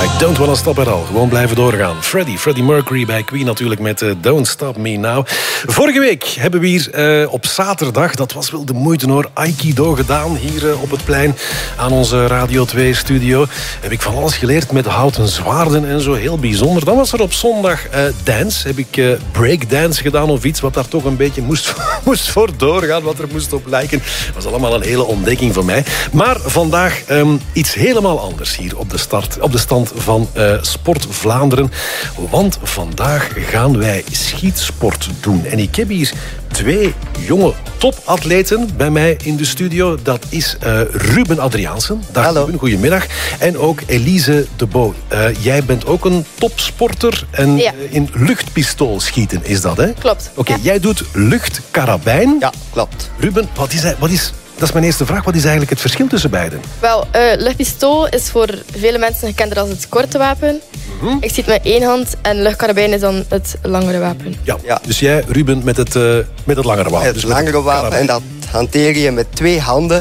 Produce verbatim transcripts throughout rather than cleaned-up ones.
I don't wanna stop at all. Gewoon blijven doorgaan. Freddie, Freddie Mercury bij Queen natuurlijk met uh, Don't Stop Me Now. Vorige week hebben we hier uh, op zaterdag, dat was wel de moeite hoor, Aikido gedaan hier uh, op het plein aan onze Radio twee studio. Heb ik van alles geleerd met houten zwaarden en zo, heel bijzonder. Dan was er op zondag uh, dance. Heb ik uh, breakdance gedaan of iets wat daar toch een beetje moest, moest voor doorgaan, wat er moest op lijken. Dat was allemaal een hele ontdekking voor mij. Maar vandaag um, iets helemaal anders hier op de, start, op de stand van uh, Sport Vlaanderen. Want vandaag gaan wij schietsport doen. En ik heb hier twee jonge topatleten bij mij in de studio. Dat is uh, Ruben Adriaansen. Dag Hallo. Ruben, goedemiddag. En ook Elise de Boo. Uh, jij bent ook een topsporter en ja. uh, in luchtpistool schieten is dat, hè? Klopt. Oké, okay, ja. jij doet luchtkarabijn. Ja, klopt. Ruben, wat is, wat is, dat is mijn eerste vraag. Wat is eigenlijk het verschil tussen beiden? Wel, uh, luchtpistool is voor vele mensen gekend als het korte wapen. Mm-hmm. Ik schiet met één hand en luchtkarabijn is dan het langere wapen. Ja, ja. Dus jij, Ruben, met het, uh, met het langere wapen. Het dus langere wapen karabijn. En dat hanteer je met twee handen.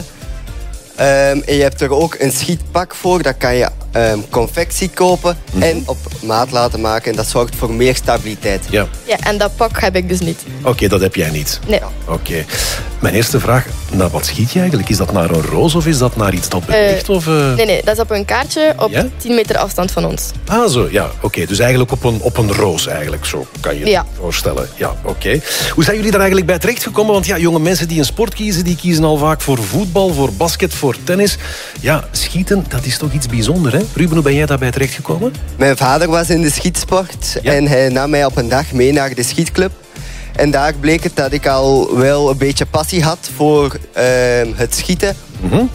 Um, en je hebt er ook een schietpak voor. Dat kan je um, confectie kopen mm-hmm. en op maat laten maken. En dat zorgt voor meer stabiliteit. Ja, ja en dat pak heb ik dus niet. Oké, okay, dat heb jij niet? Nee. Oké. Okay. Mijn eerste vraag, naar wat schiet je eigenlijk? Is dat naar een roos of is dat naar iets dat beweegt? Uh, of, uh... Nee, nee, dat is op een kaartje op ja? tien meter afstand van ons. Ah, zo, ja. Oké, okay. Dus eigenlijk op een, op een roos eigenlijk, zo kan je ja. het voorstellen. Ja, oké. Okay. Hoe zijn jullie daar eigenlijk bij terechtgekomen? Want ja, jonge mensen die een sport kiezen, die kiezen al vaak voor voetbal, voor basket, voor tennis. Ja, schieten, dat is toch iets bijzonders, hè? Ruben, hoe ben jij daarbij terechtgekomen? Mijn vader was in de schietsport ja? en hij nam mij op een dag mee naar de schietclub. En daar bleek het dat ik al wel een beetje passie had voor uh, het schieten. Mm-hmm.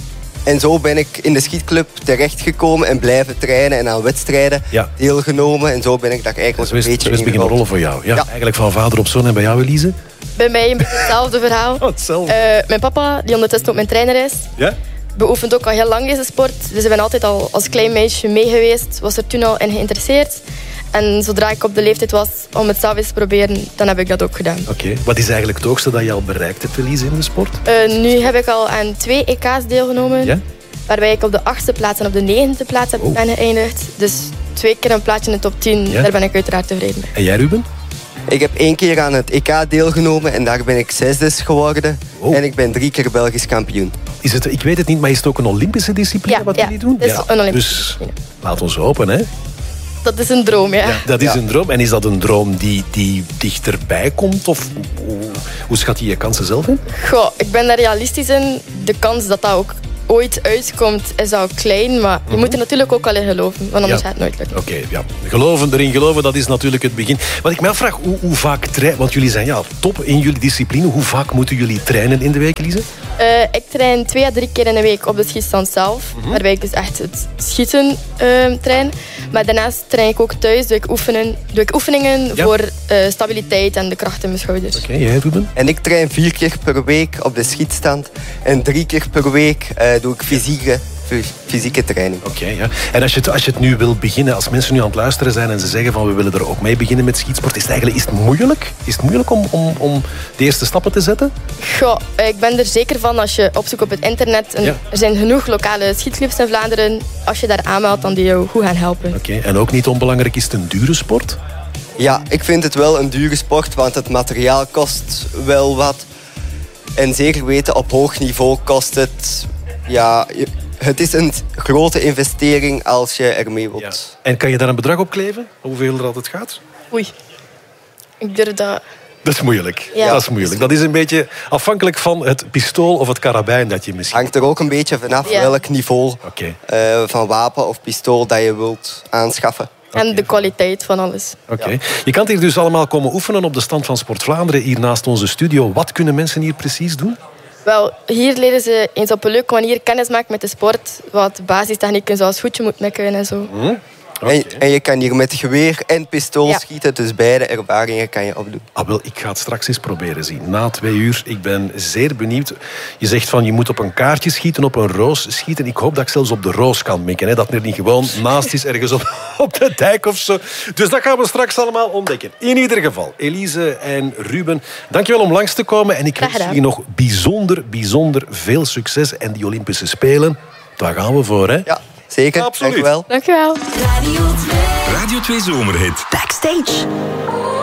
En zo ben ik in de schietclub terechtgekomen en blijven trainen en aan wedstrijden ja. deelgenomen. En zo ben ik daar eigenlijk dus een beetje in beginnen rollen voor jou. Ja, ja. Eigenlijk van vader op zoon. En bij jou, Elise? Bij mij een beetje hetzelfde verhaal. Oh, hetzelfde. Uh, mijn papa, die ondertussen ook mijn trainer is, ja? beoefent ook al heel lang deze sport. Dus ik ben altijd al als klein meisje mee geweest. Was er toen al in geïnteresseerd. En zodra ik op de leeftijd was om het zelf eens te proberen, dan heb ik dat ook gedaan. Oké. Okay. Wat is eigenlijk het hoogste dat je al bereikt hebt, Elise, in de sport? Uh, nu heb ik al aan twee E K's deelgenomen. Ja? Waarbij ik op de achtste plaats en op de negende plaats heb oh. ben geëindigd. Dus twee keer een plaatsje in de top tien. Ja? Daar ben ik uiteraard tevreden mee. En jij, Ruben? Ik heb één keer aan het E K deelgenomen en daar ben ik zesde geworden. Oh. En ik ben drie keer Belgisch kampioen. Is het, ik weet het niet, maar is het ook een Olympische discipline ja, wat ja, jullie doen? Ja, een Olympische dus discipline. Laat ons hopen, hè? Dat is een droom, ja. ja dat is ja. een droom. En is dat een droom die, die dichterbij komt? Of hoe, hoe schat je je kansen zelf in? Goh, ik ben daar realistisch in. De kans dat dat ook ooit uitkomt is al klein. Maar mm-hmm. je moet er natuurlijk ook al in geloven. Want anders ja. gaat het nooit lukken. Oké, okay, ja. Geloven, erin geloven, dat is natuurlijk het begin. Wat ik me afvraag, hoe, hoe vaak trainen... Want jullie zijn ja, top in jullie discipline. Hoe vaak moeten jullie trainen in de week, Elise? Uh, ik train twee à drie keer in de week op de schietstand zelf. Mm-hmm. Waarbij ik dus echt het schieten uh, train. Maar daarnaast train ik ook thuis. Doe ik, oefenen, doe ik oefeningen ja. voor uh, stabiliteit en de kracht in mijn schouders. Oké, okay, jij, Ruben? En ik train vier keer per week op de schietstand. En drie keer per week uh, doe ik fysieke, fysieke training. Oké, okay, ja. En als je, het, als je het nu wil beginnen, als mensen nu aan het luisteren zijn en ze zeggen van we willen er ook mee beginnen met schietsport, is het eigenlijk is het moeilijk? Is het moeilijk om, om, om de eerste stappen te zetten? Goh, ik ben er zeker van als je opzoekt op het internet. En ja. Er zijn genoeg lokale schietclubs in Vlaanderen. Als je daar aanmeldt, dan die jou goed gaan helpen. Oké, okay. En ook niet onbelangrijk, is het een dure sport? Ja, ik vind het wel een dure sport, want het materiaal kost wel wat. En zeker weten, op hoog niveau kost het... Ja, het is een grote investering als je ermee wilt. Ja. En kan je daar een bedrag op kleven? Hoeveel dat het gaat? Oei, ik durf dat... Dat is moeilijk. Ja. Dat is moeilijk. Dat is een beetje afhankelijk van het pistool of het karabijn dat je misschien... Hangt er ook een beetje vanaf ja. welk niveau okay. uh, van wapen of pistool dat je wilt aanschaffen. En okay. de kwaliteit van alles. Oké. Okay. Ja. Je kan hier dus allemaal komen oefenen op de stand van Sport Vlaanderen, hier naast onze studio. Wat kunnen mensen hier precies doen? Wel, hier leren ze eens op een leuke manier kennis maken met de sport. Wat basistechnieken zoals voetje moet mikken en zo. Mm. Okay. En, en je kan hier met geweer en pistool ja. schieten, dus beide ervaringen kan je opdoen. Ah, wel, ik ga het straks eens proberen zien. Na twee uur, ik ben zeer benieuwd. Je zegt van, je moet op een kaartje schieten, op een roos schieten. Ik hoop dat ik zelfs op de roos kan mikken. Hè? Dat er niet gewoon naast is, ergens op, op de dijk of zo. Dus dat gaan we straks allemaal ontdekken. In ieder geval, Elise en Ruben, dankjewel om langs te komen. En ik wens jullie nog bijzonder, bijzonder veel succes. En die Olympische Spelen, daar gaan we voor, hè? Ja. Zeker, Absoluut. dank u wel. Dank je wel. Radio twee. Radio twee Zomerhit. Backstage.